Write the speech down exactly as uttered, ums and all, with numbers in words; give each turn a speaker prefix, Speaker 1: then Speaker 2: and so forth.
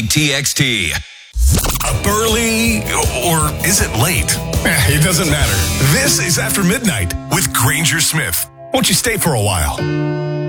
Speaker 1: T X T.
Speaker 2: Up early, or is it late? Eh, it doesn't matter. This is After Midnight with Granger Smith. Won't you stay for a while?